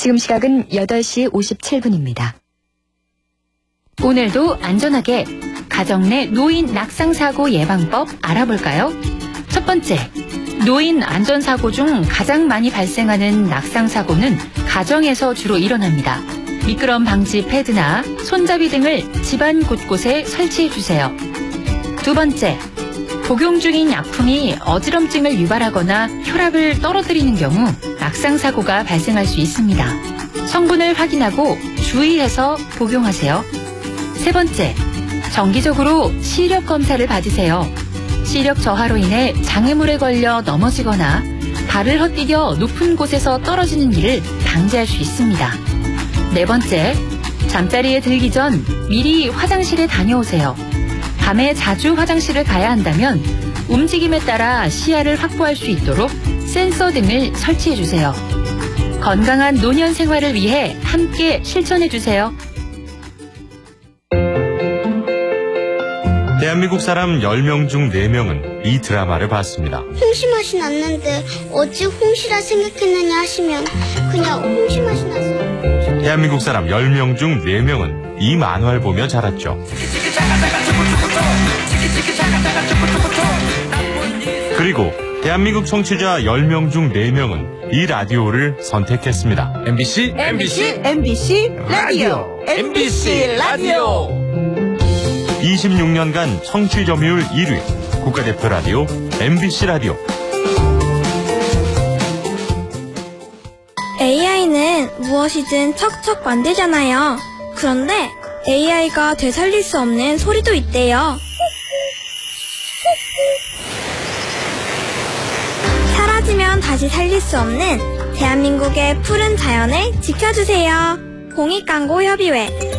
지금 시각은 8시 57분입니다. 오늘도 안전하게 가정 내 노인 낙상사고 예방법 알아볼까요? 첫 번째, 노인 안전사고 중 가장 많이 발생하는 낙상사고는 가정에서 주로 일어납니다. 미끄럼 방지 패드나 손잡이 등을 집안 곳곳에 설치해주세요. 두 번째, 복용 중인 약품이 어지럼증을 유발하거나 혈압을 떨어뜨리는 경우 낙상사고가 발생할 수 있습니다. 성분을 확인하고 주의해서 복용하세요. 세 번째, 정기적으로 시력 검사를 받으세요. 시력 저하로 인해 장애물에 걸려 넘어지거나 발을 헛디뎌 높은 곳에서 떨어지는 일을 방지할 수 있습니다. 네 번째, 잠자리에 들기 전 미리 화장실에 다녀오세요. 밤에 자주 화장실을 가야 한다면 움직임에 따라 시야를 확보할 수 있도록 센서 등을 설치해주세요. 건강한 노년 생활을 위해 함께 실천해주세요. 대한민국 사람 10명 중 4명은 이 드라마를 봤습니다. 홍시 맛이 났는데 어찌 홍시라 생각했느냐 하시면 그냥 홍시 맛이 나서. 대한민국 사람 10명 중 4명은 이 만화를 보며 자랐죠. 그리고 대한민국 청취자 10명 중 4명은 이 라디오를 선택했습니다. MBC 라디오. MBC 라디오. 26년간 청취 점유율 1위 국가대표 라디오 MBC 라디오. AI는 무엇이든 척척 만들잖아요. 그런데 AI가 되살릴 수 없는 소리도 있대요. 사라지면 다시 살릴 수 없는 대한민국의 푸른 자연을 지켜주세요. 공익광고협의회